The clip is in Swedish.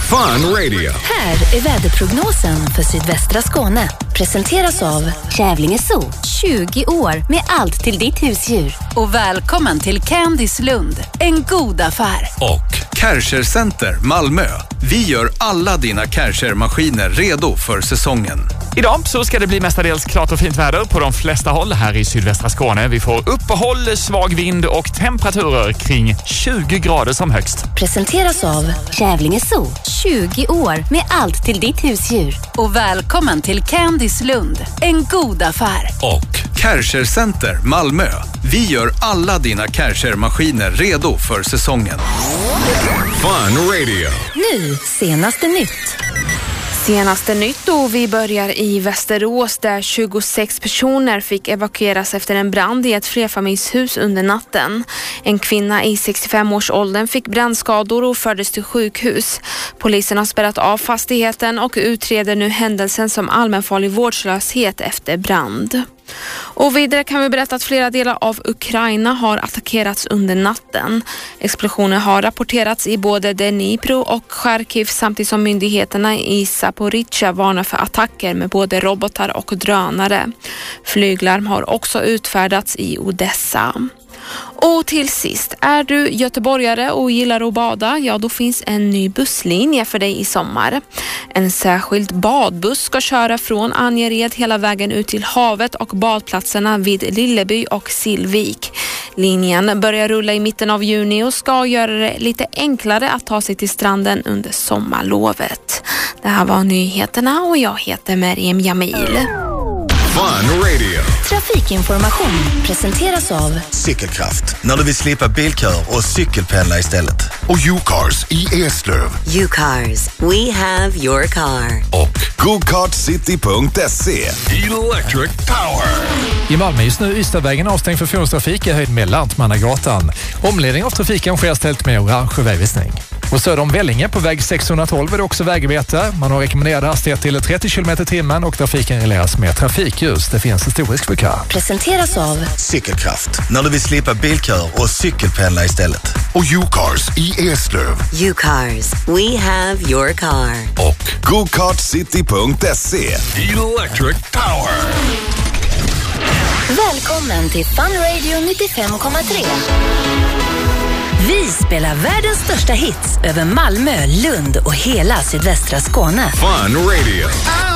Fun Radio. Här är väderprognosen för sydvästra Skåne. Presenteras av Kävlinge Zoo. 20 år med allt till ditt husdjur. Och välkommen till Candice Lund. En god affär. Och Kärcher Center Malmö. Vi gör alla dina Kärcher-maskiner redo för säsongen. Idag så ska det bli mestadels klart och fint väder på de flesta håll här i sydvästra Skåne. Vi får uppehåll, svag vind och temperaturer kring 20 grader som högst. Presenteras av Kävlinge Zoo. 20 år med allt till ditt husdjur. Och välkommen till Candice Lund. En god affär. Och Kärcher Center Malmö. Vi gör alla dina Kärcher-maskiner redo för säsongen. Fun Radio. Nu, senaste nytt. Senaste nytt och vi börjar i Västerås där 26 personer fick evakueras efter en brand i ett flerfamiljshus under natten. En kvinna i 65-årsåldern fick brandskador och fördes till sjukhus. Polisen har spärrat av fastigheten och utreder nu händelsen som allmänfarlig vårdslöshet efter brand. Och vidare kan vi berätta att flera delar av Ukraina har attackerats under natten. Explosioner har rapporterats i både Dnipro och Charkiv samtidigt som myndigheterna i Zaporizjzja varnar för attacker med både robotar och drönare. Flyglarm har också utfärdats i Odessa. Och till sist, är du göteborgare och gillar att bada, ja då finns en ny busslinje för dig i sommar. En särskild badbuss ska köra från Angered hela vägen ut till havet och badplatserna vid Lilleby och Silvik. Linjen börjar rulla i mitten av juni och ska göra det lite enklare att ta sig till stranden under sommarlovet. Det här var nyheterna och jag heter Meriem Jamil. Fun Radio. Trafikinformation presenteras av Cykelkraft, när du vill slippa bilkör och cykelpendla istället. Och U-Cars i Eslöv. U-Cars, we have your car. Och GoKartCity.se. Electric Power. I Malmö just nu Ystadvägen avstängd för fordonstrafik i höjd med Lantmannagatan. Omledning av trafiken sker ställt med orange vägvisning. Och söder om Vellinge på väg 612 är det också vägarbete. Man har rekommenderad hastighet till 30 km/h och trafiken regleras med trafikljus. Det finns historisk blockad. Presenteras av Cykelkraft, när du vill slippa bilkör och cykelpendla istället. Och U-Cars i Eslöv. U-Cars, we have your car. Och GoKartCity.se. Electric Power. Välkommen till Fun Radio 95,3. Vi spelar världens största hits över Malmö, Lund och hela sydvästra Skåne. Fun Radio.